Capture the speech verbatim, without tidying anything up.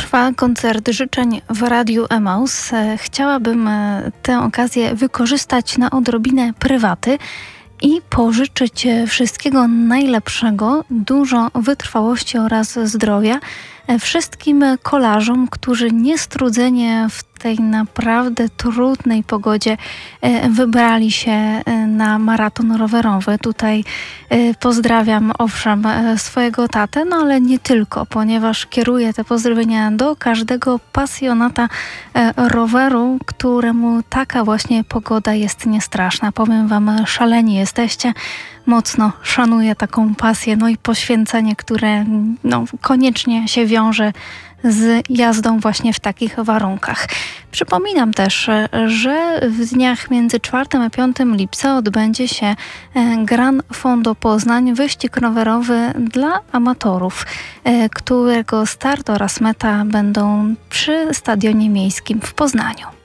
Trwa koncert życzeń w Radiu Emaus. Chciałabym tę okazję wykorzystać na odrobinę prywaty i pożyczyć wszystkiego najlepszego, dużo wytrwałości oraz zdrowia wszystkim kolarzom, którzy niestrudzenie w tej naprawdę trudnej pogodzie wybrali się na maraton rowerowy. Tutaj pozdrawiam owszem swojego tatę, no ale nie tylko, ponieważ kieruję te pozdrowienia do każdego pasjonata roweru, któremu taka właśnie pogoda jest niestraszna. Powiem wam, szaleni jesteście. Mocno szanuję taką pasję, no i poświęcenie, które no, koniecznie się wiąże z jazdą właśnie w takich warunkach. Przypominam też, że w dniach między czwartym a piątym lipca odbędzie się Gran Fondo Poznań, wyścig rowerowy dla amatorów, którego start oraz meta będą przy Stadionie Miejskim w Poznaniu.